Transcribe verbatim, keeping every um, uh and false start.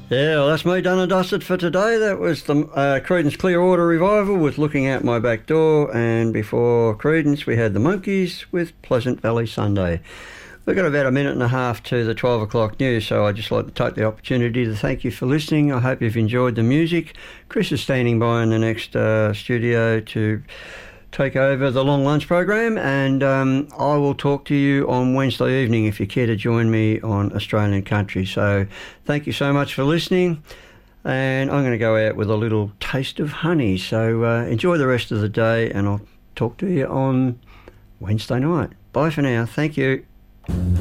Yeah, well, that's me done and dusted for today. That was the uh, Creedence Clearwater Revival with Looking Out My Back Door, and before Creedence we had the Monkees with Pleasant Valley Sunday. We've got about a minute and a half to the twelve o'clock news, so I'd just like to take the opportunity to thank you for listening. I hope you've enjoyed the music. Chris is standing by in the next uh, studio to take over the long lunch program, and um, I will talk to you on Wednesday evening if you care to join me on Australian Country. So thank you so much for listening, and I'm going to go out with a little taste of honey. So uh, enjoy the rest of the day, and I'll talk to you on Wednesday night. Bye for now. Thank you.